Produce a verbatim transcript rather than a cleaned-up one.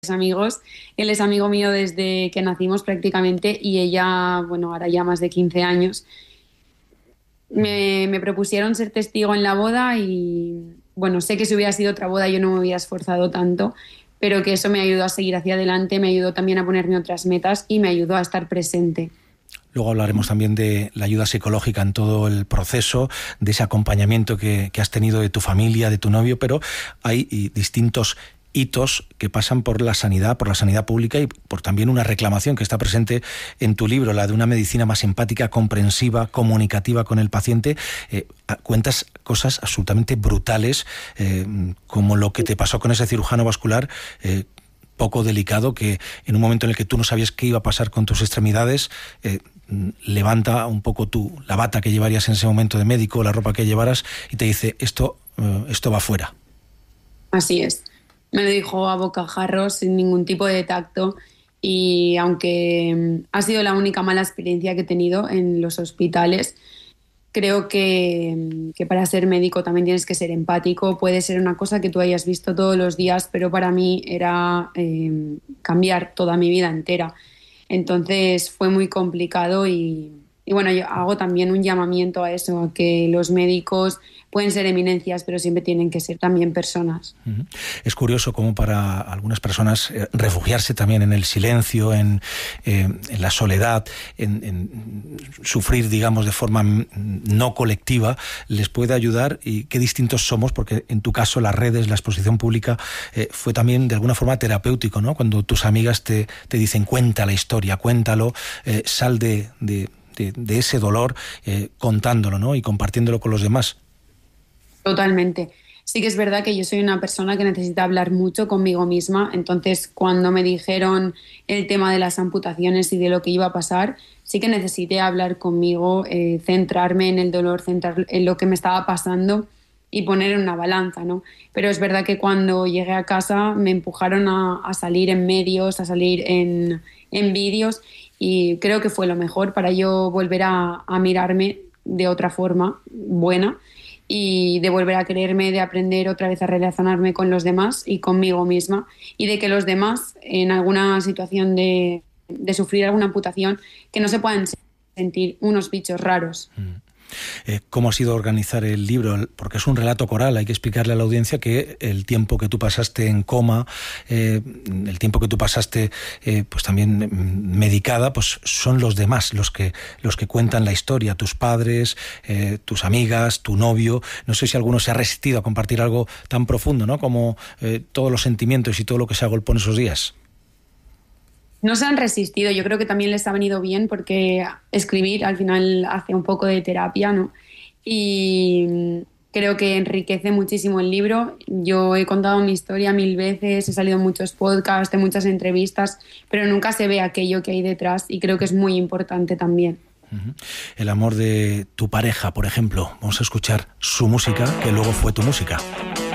amigos. Él es amigo mío desde que nacimos prácticamente y ella, bueno, ahora ya más de quince años. Me, me propusieron ser testigo en la boda y, bueno, sé que si hubiera sido otra boda yo no me hubiera esforzado tanto, pero que eso me ayudó a seguir hacia adelante, me ayudó también a ponerme otras metas y me ayudó a estar presente. Luego hablaremos también de la ayuda psicológica en todo el proceso, de ese acompañamiento que, que has tenido de tu familia, de tu novio, pero hay y, distintos hitos que pasan por la sanidad, por la sanidad pública y por también una reclamación que está presente en tu libro, la de una medicina más empática, comprensiva, comunicativa con el paciente. Eh, cuentas cosas absolutamente brutales, eh, como lo que te pasó con ese cirujano vascular, eh, poco delicado, que en un momento en el que tú no sabías qué iba a pasar con tus extremidades, eh, levanta un poco tú la bata que llevarías en ese momento de médico, la ropa que llevaras, y te dice, esto, eh, esto va fuera. Así es. Me lo dijo a bocajarros, sin ningún tipo de tacto, y aunque ha sido la única mala experiencia que he tenido en los hospitales, creo que, que para ser médico también tienes que ser empático. Puede ser una cosa que tú hayas visto todos los días, pero para mí era eh, cambiar toda mi vida entera. Entonces fue muy complicado y, y bueno, yo hago también un llamamiento a eso, a que los médicos pueden ser eminencias, pero siempre tienen que ser también personas. Es curioso cómo para algunas personas eh, refugiarse también en el silencio, en, eh, en la soledad, en, en sufrir, digamos, de forma no colectiva, les puede ayudar. Y qué distintos somos, porque en tu caso las redes, la exposición pública eh, fue también de alguna forma terapéutico, ¿no? Cuando tus amigas te, te dicen, cuenta la historia, cuéntalo, eh, sal de, de, de, de ese dolor eh, contándolo, ¿no? Y compartiéndolo con los demás. Totalmente. Sí que es verdad que yo soy una persona que necesita hablar mucho conmigo misma, entonces cuando me dijeron el tema de las amputaciones y de lo que iba a pasar, sí que necesité hablar conmigo, eh, centrarme en el dolor, centrar en lo que me estaba pasando y poner en una balanza, ¿no? Pero es verdad que cuando llegué a casa me empujaron a, a salir en medios, a salir en, en vídeos, y creo que fue lo mejor para yo volver a, a mirarme de otra forma buena, y de volver a quererme, de aprender otra vez a relacionarme con los demás y conmigo misma, y de que los demás, en alguna situación de, de sufrir alguna amputación, que no se puedan sentir unos bichos raros. Mm. Eh, ¿Cómo ha sido organizar el libro? Porque es un relato coral, hay que explicarle a la audiencia que el tiempo que tú pasaste en coma, eh, el tiempo que tú pasaste eh, pues también medicada, pues son los demás los que, los que cuentan la historia, tus padres, eh, tus amigas, tu novio. No sé si alguno se ha resistido a compartir algo tan profundo, ¿no? Como eh, todos los sentimientos y todo lo que se agolpó en esos días. No se han resistido, yo creo que también les ha venido bien porque escribir al final hace un poco de terapia, ¿no? Y creo que enriquece muchísimo el libro. Yo he contado mi historia mil veces, he salido en muchos podcasts, en muchas entrevistas, pero nunca se ve aquello que hay detrás y creo que es muy importante también. El amor de tu pareja, por ejemplo. Vamos a escuchar su música, que luego fue tu música.